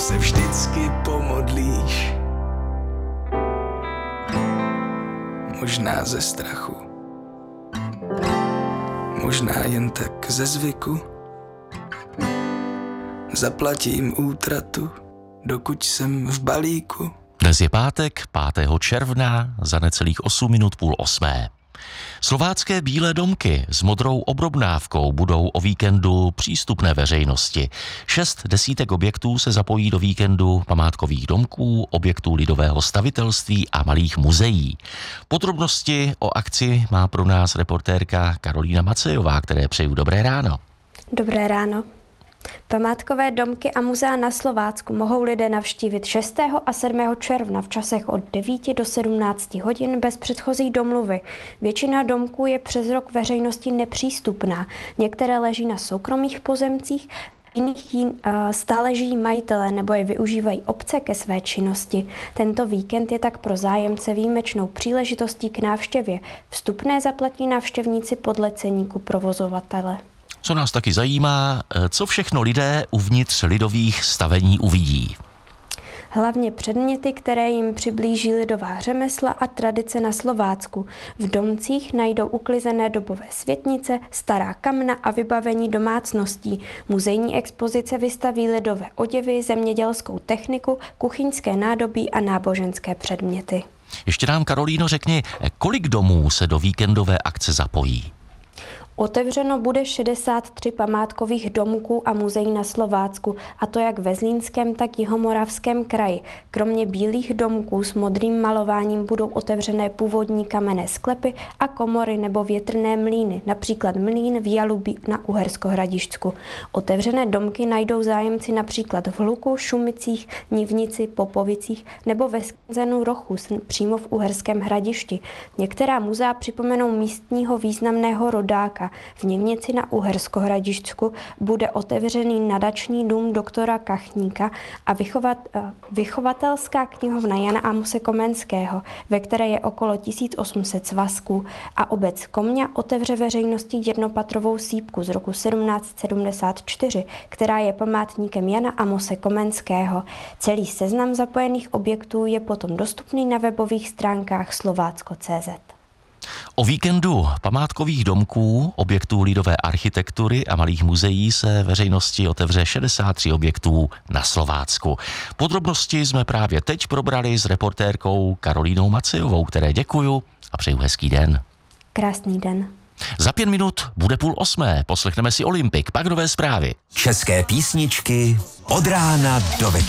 se vždycky pomodlíš. Možná ze strachu, možná jen tak ze zvyku. Zaplatím útratu, dokud jsem v balíku. Dnes je pátek, 5. června, za necelých 8 minut 7:30. Slovácké bílé domky s modrou obrobnávkou budou o víkendu přístupné veřejnosti. 6 desítek objektů se zapojí do víkendu památkových domků, objektů lidového stavitelství a malých muzeí. Podrobnosti o akci má pro nás reportérka Karolína Macejová, které přeju dobré ráno. Dobré ráno. Památkové domky a muzea na Slovácku mohou lidé navštívit 6. a 7. června v časech od 9 do 17 hodin bez předchozí domluvy. Většina domků je přes rok veřejnosti nepřístupná. Některé leží na soukromých pozemcích, jiných stále žijí majitelé nebo je využívají obce ke své činnosti. Tento víkend je tak pro zájemce výjimečnou příležitostí k návštěvě. Vstupné zaplatí návštěvníci podle ceníku provozovatele. Co nás taky zajímá, co všechno lidé uvnitř lidových stavení uvidí. Hlavně předměty, které jim přiblíží lidová řemesla a tradice na Slovácku. V domcích najdou uklizené dobové světnice, stará kamna a vybavení domácností. Muzejní expozice vystaví lidové oděvy, zemědělskou techniku, kuchyňské nádobí a náboženské předměty. Ještě nám, Karolíno, řekni, kolik domů se do víkendové akce zapojí? Otevřeno bude 63 památkových domků a muzeí na Slovácku, a to jak ve Zlínském, tak Jihomoravském kraji. Kromě bílých domků s modrým malováním budou otevřené původní kamenné sklepy a komory nebo větrné mlýny, například mlýn v Jalubí na Uherskohradišťsku. Otevřené domky najdou zájemci například v Hluku, Šumicích, Nivnici, Popovicích nebo ve sklenzenu Rochus přímo v Uherském Hradišti. Některá muzea připomenou místního významného rodáka. V Nivnici na Uherskohradišťsku bude otevřený nadační dům doktora Kachníka a vychovatelská knihovna Jana Amose Komenského, ve které je okolo 1800 svazků, a obec Komňa otevře veřejnosti jednopatrovou sýpku z roku 1774, která je památníkem Jana Amose Komenského. Celý seznam zapojených objektů je potom dostupný na webových stránkách slovácko.cz. O víkendu památkových domků, objektů lidové architektury a malých muzeí se veřejnosti otevře 63 objektů na Slovácku. Podrobnosti jsme právě teď probrali s reportérkou Karolínou Macejovou, které děkuju a přeju hezký den. Krásný den. Za 5 minut bude 7:30. Poslechneme si Olympik, pak nové zprávy. České písničky od rána do večera.